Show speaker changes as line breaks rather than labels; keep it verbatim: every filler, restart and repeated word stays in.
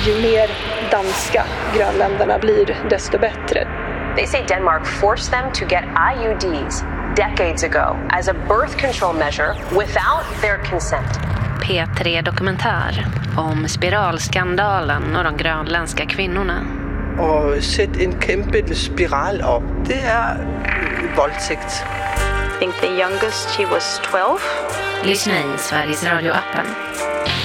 ju mer danska grönländerna blir, desto bättre.
They say Denmark forced them to get I U Ds decades ago as a birth control measure without their consent.
P tre Dokumentär om spiralskandalen och de grönländska kvinnorna.
Och sätt en kæmpe spiral upp. Det är våldtäkt.
I think the youngest she was twelve.
Lyssna i Sveriges Radio-appen.